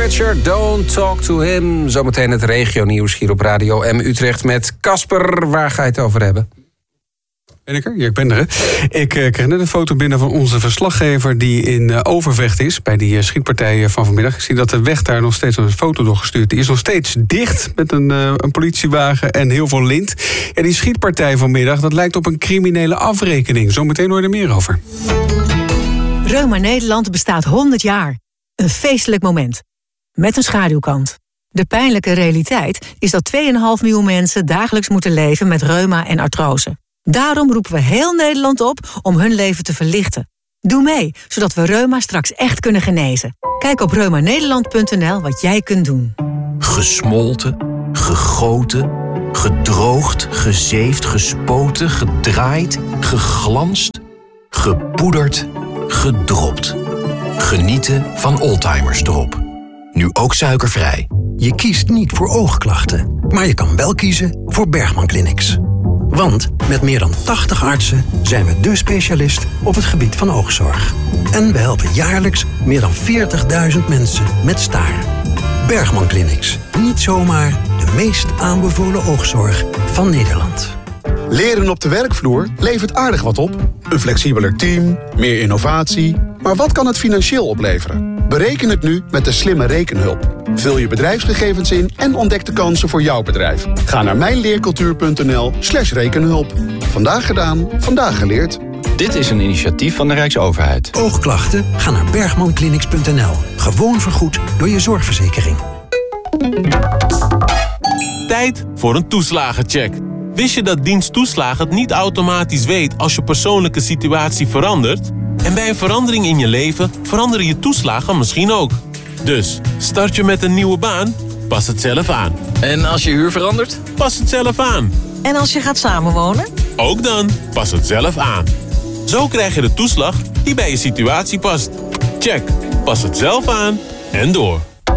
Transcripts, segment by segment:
Richard, Don't Talk to Him. Zometeen het regionieuws hier op Radio M Utrecht met Casper. Waar ga je het over hebben? Ben ik er? Ja, ik ben er. Ik kreeg net een foto binnen van onze verslaggever die in Overvecht is, bij die schietpartij van vanmiddag. Ik zie dat de weg daar nog steeds een foto doorgestuurd. Die is nog steeds dicht met een politiewagen en heel veel lint. Ja, die schietpartij vanmiddag, dat lijkt op een criminele afrekening. Zometeen hoor je er meer over. Reuma Nederland bestaat 100 jaar. Een feestelijk moment. Met een schaduwkant. De pijnlijke realiteit is dat 2,5 miljoen mensen dagelijks moeten leven met reuma en artrose. Daarom roepen we heel Nederland op om hun leven te verlichten. Doe mee, zodat we reuma straks echt kunnen genezen. Kijk op reumanederland.nl wat jij kunt doen. Gesmolten, gegoten, gedroogd, gezeefd, gespoten, gedraaid, geglanst, gepoederd, gedropt. Genieten van Oldtimers Drop. Nu ook suikervrij. Je kiest niet voor oogklachten, maar je kan wel kiezen voor Bergman Clinics. Want met meer dan 80 artsen zijn we dé specialist op het gebied van oogzorg. En we helpen jaarlijks meer dan 40.000 mensen met staren. Bergman Clinics. Niet zomaar de meest aanbevolen oogzorg van Nederland. Leren op de werkvloer levert aardig wat op. Een flexibeler team, meer innovatie. Maar wat kan het financieel opleveren? Bereken het nu met de slimme rekenhulp. Vul je bedrijfsgegevens in en ontdek de kansen voor jouw bedrijf. Ga naar mijnleercultuur.nl/rekenhulp. Vandaag gedaan, vandaag geleerd. Dit is een initiatief van de Rijksoverheid. Oogklachten? Ga naar bergmanclinics.nl. Gewoon vergoed door je zorgverzekering. Tijd voor een toeslagencheck. Wist je dat dienst toeslagen het niet automatisch weet als je persoonlijke situatie verandert? En bij een verandering in je leven veranderen je toeslagen misschien ook. Dus, start je met een nieuwe baan? Pas het zelf aan. En als je huur verandert? Pas het zelf aan. En als je gaat samenwonen? Ook dan, pas het zelf aan. Zo krijg je de toeslag die bij je situatie past. Check, pas het zelf aan en door.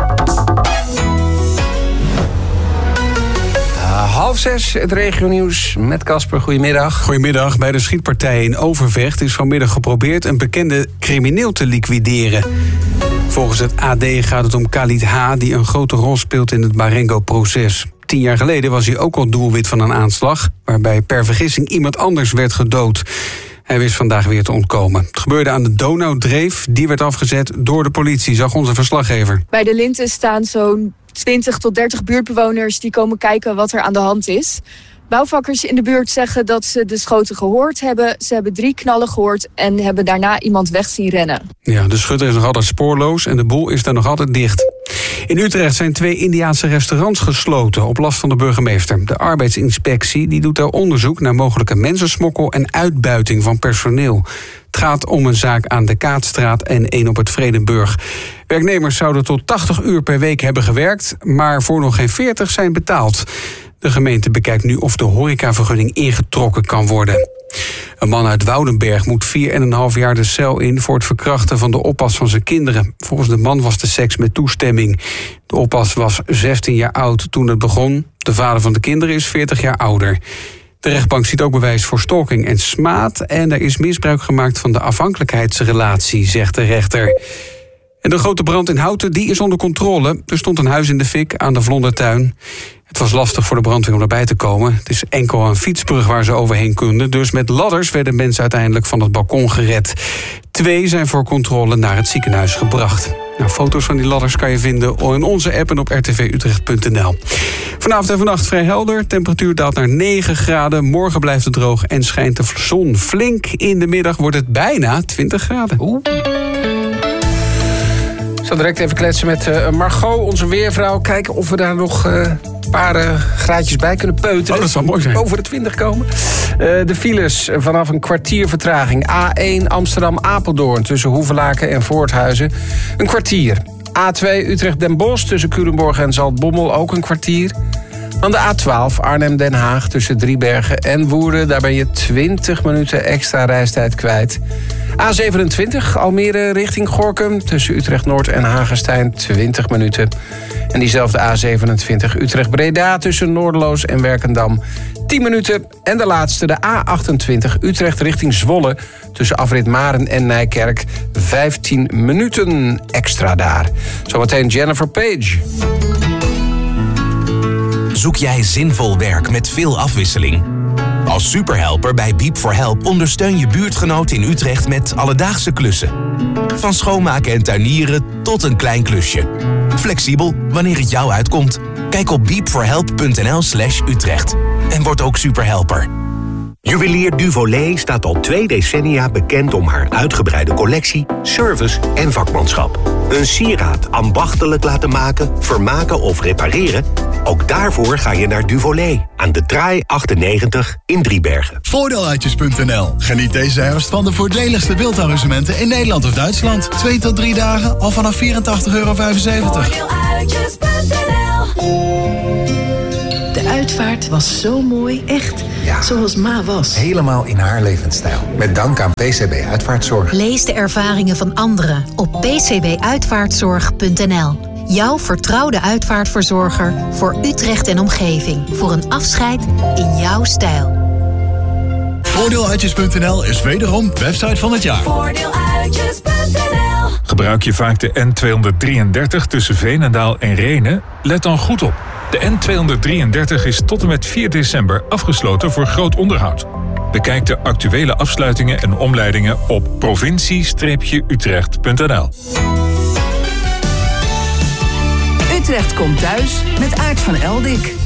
5:30, het regionieuws met Casper. Goedemiddag. Goedemiddag. Bij de schietpartij in Overvecht is vanmiddag geprobeerd een bekende crimineel te liquideren. Volgens het AD gaat het om Khalid H., die een grote rol speelt in het Marengo-proces. 10 jaar geleden was hij ook al doelwit van een aanslag, waarbij per vergissing iemand anders werd gedood. Hij wist vandaag weer te ontkomen. Het gebeurde aan de Donaudreef. Die werd afgezet door de politie, zag onze verslaggever. Bij de linten staan zo'n 20 tot 30 buurtbewoners die komen kijken wat er aan de hand is. Bouwvakkers in de buurt zeggen dat ze de schoten gehoord hebben. Ze hebben 3 knallen gehoord en hebben daarna iemand weg zien rennen. Ja, de schutter is nog altijd spoorloos en de boel is daar nog altijd dicht. In Utrecht zijn 2 Indiaanse restaurants gesloten op last van de burgemeester. De arbeidsinspectie die doet daar onderzoek naar mogelijke mensensmokkel en uitbuiting van personeel. Het gaat om een zaak aan de Kaatstraat en 1 op het Vredenburg. Werknemers zouden tot 80 uur per week hebben gewerkt, maar voor nog geen 40 zijn betaald. De gemeente bekijkt nu of de horecavergunning ingetrokken kan worden. Een man uit Woudenberg moet 4,5 jaar de cel in voor het verkrachten van de oppas van zijn kinderen. Volgens de man was de seks met toestemming. De oppas was 16 jaar oud toen het begon. De vader van de kinderen is 40 jaar ouder. De rechtbank ziet ook bewijs voor stalking en smaad en er is misbruik gemaakt van de afhankelijkheidsrelatie, zegt de rechter. En de grote brand in Houten die is onder controle. Er stond een huis in de fik aan de Vlondertuin. Het was lastig voor de brandweer om erbij te komen. Het is enkel een fietsbrug waar ze overheen konden. Dus met ladders werden mensen uiteindelijk van het balkon gered. 2 zijn voor controle naar het ziekenhuis gebracht. Nou, foto's van die ladders kan je vinden in onze app en op rtvutrecht.nl. Vanavond en vannacht vrij helder. Temperatuur daalt naar 9 graden. Morgen blijft het droog en schijnt de zon flink. In de middag wordt het bijna 20 graden. Ik zal direct even kletsen met Margot, onze weervrouw. Kijken of we daar nog een paar graadjes bij kunnen peuteren. Dat zou mooi zijn. Over de 20 komen. De files vanaf een kwartier vertraging. A1 Amsterdam-Apeldoorn tussen Hoevelaken en Voorthuizen. Een kwartier. A2 Utrecht-Den Bosch tussen Culemborg en Zaltbommel ook een kwartier. Dan de A12 Arnhem-Den Haag tussen Driebergen en Woerden. Daar ben je 20 minuten extra reistijd kwijt. A27 Almere richting Gorinchem tussen Utrecht-Noord en Hagestein 20 minuten. En diezelfde A27 Utrecht-Breda tussen Noorderloos en Werkendam 10 minuten. En de laatste, de A28 Utrecht richting Zwolle tussen afrit Maren en Nijkerk 15 minuten extra daar. Zometeen Jennifer Page. Zoek jij zinvol werk met veel afwisseling? Als superhelper bij Beep4Help ondersteun je buurtgenoot in Utrecht met alledaagse klussen. Van schoonmaken en tuinieren tot een klein klusje. Flexibel wanneer het jou uitkomt. Kijk op beep4help.nl/Utrecht. En word ook superhelper. Juwelier Duvolet staat al 2 decennia bekend om haar uitgebreide collectie, service en vakmanschap. Een sieraad ambachtelijk laten maken, vermaken of repareren? Ook daarvoor ga je naar Duvolet aan de Traai 98 in Driebergen. Voordeeluitjes.nl. Geniet deze herfst van de voordeligste wildarrangementen in Nederland of Duitsland. 2 tot 3 dagen al vanaf €84,75. De uitvaart was zo mooi, echt zoals Ma was. Helemaal in haar levensstijl. Met dank aan PCB Uitvaartzorg. Lees de ervaringen van anderen op pcbuitvaartzorg.nl. Jouw vertrouwde uitvaartverzorger voor Utrecht en omgeving. Voor een afscheid in jouw stijl. Voordeeluitjes.nl is wederom website van het jaar. Voordeeluitjes.nl. Gebruik je vaak de N233 tussen Veenendaal en Rhenen? Let dan goed op. De N233 is tot en met 4 december afgesloten voor groot onderhoud. Bekijk de actuele afsluitingen en omleidingen op provincie-utrecht.nl. Utrecht komt thuis met Aart van Eldik.